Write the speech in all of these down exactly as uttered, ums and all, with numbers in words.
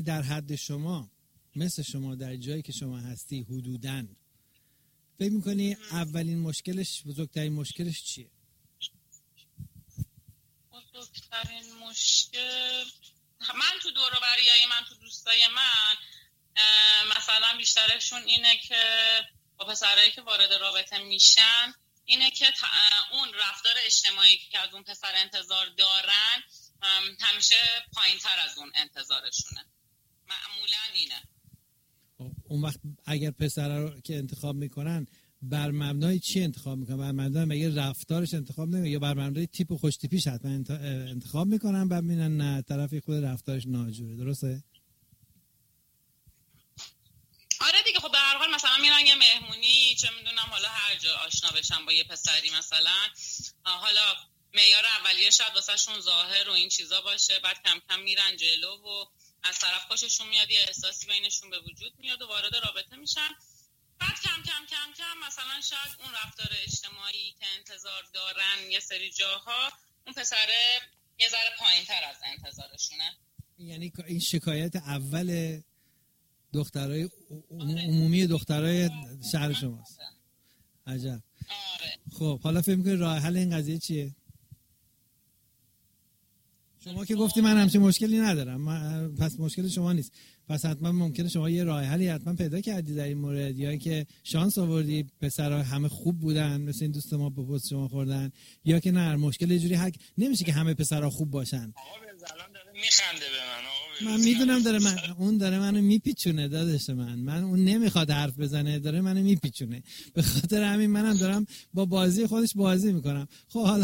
در حد شما مثل شما در جایی که شما هستی حدوداً فکر میکنی اولین مشکلش بزرگترین مشکلش چیه؟ بزرگترین مشکل من تو دور و بریای من تو دوستای من مثلا بیشترشون اینه که با پسرایی که وارد رابطه میشن اینه که اون رفتار اجتماعی که از اون پسر انتظار دارن همیشه پایین تر از اون انتظارشونه. معمولا اینه. اون وقت اگر پسر رو که انتخاب میکنن بر مبنای چی انتخاب میکنن؟ بر مبنای مگه رفتارش انتخاب نمیکنن یا بر مبنای تیپ و خوش تیپیش حتما انتخاب میکنن بعد میبینن نه طرفی خود رفتارش ناجوره؟ درسته؟ آره دیگه. خب به هر حال مثلا میرن یه مهمونی چه میدونم حالا هر جا آشنا بشن با یه پسری مثلا حالا معیار اولیه شاید واسه شون ظاهر و این چیزا باشه، بعد کم کم میرن جلو و از طرف خوششون میاد، یه احساسی بینشون به وجود میاد و وارد رابطه میشن. بعد کم کم کم کم مثلا شاید اون رفتار اجتماعی که انتظار دارن یه سری جاها اون پسره یه ذره پایین‌تر از انتظارشونه. یعنی این شکایت اول دخترای عمومی دخترای شهر شماست. عجب. آره. خب حالا فکر می‌کنی راه حل این قضیه چیه؟ شما که گفتی من همچین مشکلی ندارم، من پس مشکل شما نیست، پس حتما ممکنه شما یه راه حلی حتما پیدا کردی در این مورد، یا که شانس آوردی پسرها همه خوب بودن مثل این دوست ما به پست شما خوردن، یا که نه مشکل یه جوری حل نمیشه که همه پسرها خوب باشن. آقا بزلان داره میخنده به من. آقا من میدونم داره من اون داره منو میپیچونه داداش من من اون نمیخواد حرف بزنه، داره منو میپیچونه، به خاطر همین منم دارم با بازی خودش بازی میکنم. خب حالا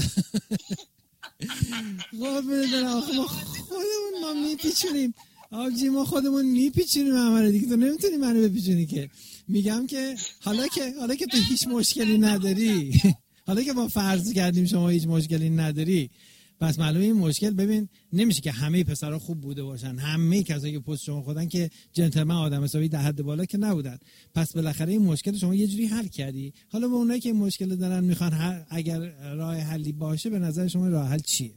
خب میدونم آخه ما خودمون ما میپیچونیم آبجی، ما خودمون میپیچونیم همه دیگه، تو نمیتونی منو بپیچونی که. میگم که حالا که حالا که تو هیچ مشکلی نداری حالا که ما فرض کردیم شما هیچ مشکلی نداری، پس معلومه این مشکل ببین نمیشه که همه پسرا خوب بوده باشن، همه کسایی که پست شما خودن که جنتلمن آدم حسابی در حد بالا که نبودن، پس بالاخره این مشکل شما یه جوری حل کردی. حالا به اونایی که این مشکل دارن میخوان اگر راه حلی باشه به نظر شما راه حل چیه؟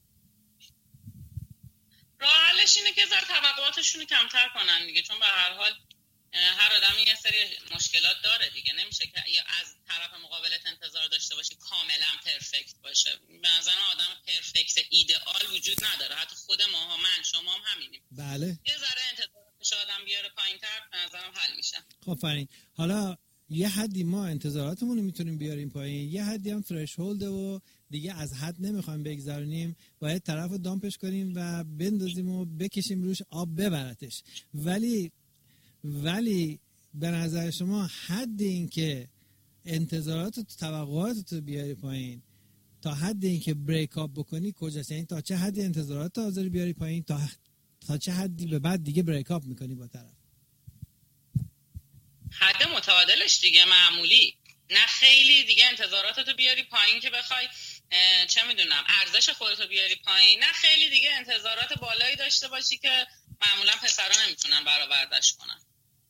راه حلش اینه که ذره توقعاتشون رو کمتر کنن دیگه، چون به هر حال هر آدمی یه سری مشکلات داره دیگه، نمیشه که از طرف مقابلت انتظار داشته باشی کاملا پرفکت باشه. به نظر من آدم پرفکت ایدئال وجود نداره، حتی خود ما هم من شما هم همینیم. بله. یه ذره انتظاراتش آدم بیاره پایین‌تر به نظرم حل میشه. خب فرین حالا یه حدی ما انتظاراتمون رو میتونیم بیاریم پایین، یه حدی هم ترشهولد و دیگه از حد نمیخوایم بگذرونیم، باید طرفو دامپش کنیم و بندازیم و بکشیم روش آب ببرتش. ولی ولی به نظر شما حد این که انتظارات و توقعات رو بیاری پایین تا حد این که بریک اپ بکنی کجاست؟ یعنی تا چه حدی انتظارات رو حاضری بیاری پایین تا تا چه حدی به بعد دیگه بریک اپ میکنی با طرف؟ حد متعادلش دیگه، معمولی، نه خیلی دیگه انتظاراتتو بیاری پایین که بخوای چه میدونم ارزش خودتو بیاری پایین، نه خیلی دیگه انتظارات بالایی داشته باشی که معمولا پسرا نمیتونن برآوردش کنن.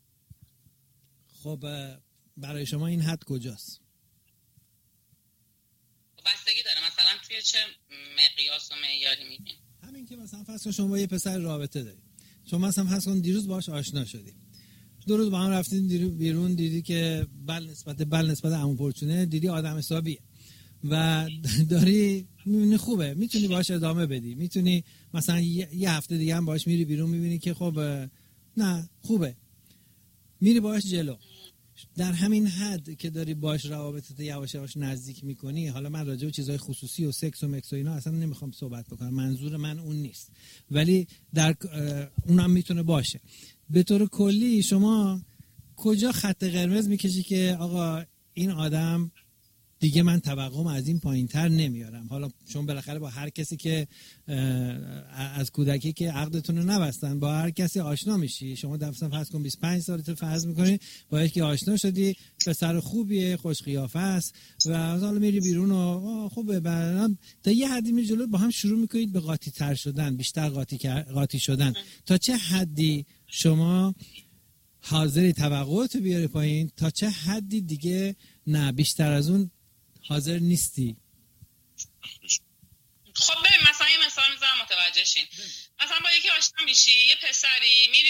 خب برای شما این حد کجاست؟ بستگی داره مثلا توی چه مقیاس و معیاری میگین. همین که مثلا فرض کن شما با یه پسر رابطه داری، شما مثلا فرض کن دیروز باهاش آشنا شدی، دو روز با هم رفتین دیروز بیرون، دیدی که بل نسبت بل نسبت عمو پرچونه، دیدی آدم حسابیه و داری میبینی خوبه، میتونی باهاش ادامه بدی، میتونی مثلا یه هفته دیگه هم باهاش میری بیرون میبینی که خب نه خوبه، میری باهاش جلو. در همین حد که داری باش روابطت یواش یواش نزدیک میکنی، حالا من راجع به چیزهای خصوصی و سکس و مکس و اینا اصلا نمیخوام صحبت بکنم، منظور من اون نیست، ولی در اونم میتونه باشه. به طور کلی شما کجا خط قرمز میکشی که آقا این آدم دیگه من توقعم از این پایینتر نمیارم؟ حالا چون بالاخره با هر کسی که از کودکی که عقدتون رو نبستن با هر کسی آشنا میشی، شما دفعه فرض کن بیست و پنج سالته فرض میکنی با یکی آشنا شدی، پسر خوبیه، خوش قیافه است و حالا میری بیرون و خوبه، بعد تا یه حدی میری جلو با هم شروع میکنید به قاطی تر شدن، بیشتر قاطی قاطی شدن. تا چه حدی شما حاضری توقعاتو بیاری پایین، تا چه حدی دیگه نه بیشتر از اون حاضر نیستی؟ خب ببین مثلا یه مثال میذارم متوجه شین. مثلا با یکی آشنا میشی، یه پسری میری